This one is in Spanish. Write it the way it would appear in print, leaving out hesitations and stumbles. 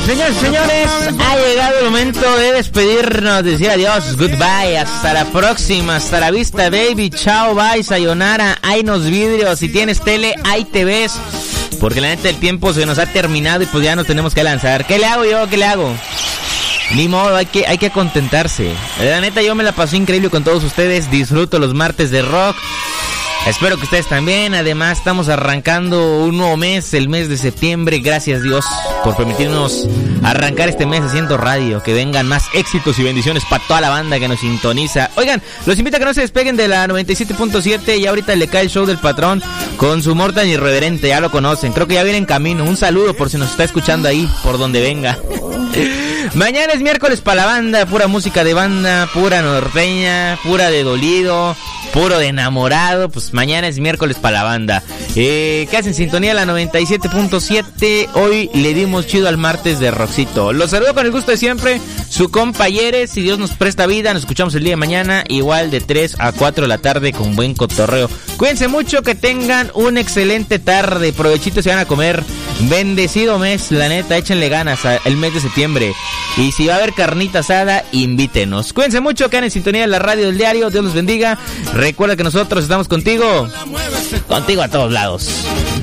Señores, ha llegado el momento de despedirnos, decir adiós, goodbye, hasta la próxima, hasta la vista, baby, chao, bye, sayonara, hay nos vidrios, si tienes tele, ahí te ves, porque la neta el tiempo se nos ha terminado y pues ya nos tenemos que lanzar. ¿Qué le hago yo? ¿Qué le hago? Ni modo, hay que contentarse. La neta yo me la pasé increíble con todos ustedes, disfruto los martes de rock. Espero que ustedes también. Además estamos arrancando un nuevo mes, el mes de septiembre. Gracias Dios por permitirnos arrancar este mes haciendo radio. Que vengan más éxitos y bendiciones para toda la banda que nos sintoniza. Oigan, los invito a que no se despeguen de la 97.7. Y ahorita le cae el show del patrón con su humor tan irreverente. Ya lo conocen, creo que ya viene en camino. Un saludo por si nos está escuchando ahí, por donde venga. Mañana es miércoles para la banda. Pura música de banda, pura norteña, pura de dolido, puro de enamorado. Pues mañana es miércoles para la banda. Que hacen sintonía la 97.7. Hoy le dimos chido al martes de Roxito. Los saludo con el gusto de siempre, su compa Yeres. Si Dios nos presta vida, nos escuchamos el día de mañana, igual de 3 a 4 de la tarde con buen cotorreo. Cuídense mucho, que tengan una excelente tarde. Provechito, se van a comer. Bendecido mes, la neta, échenle ganas el mes de septiembre. Y si va a haber carnita asada, invítenos. Cuídense mucho, quedan en sintonía de la radio del diario. Dios los bendiga. Recuerda que nosotros estamos contigo a todos lados.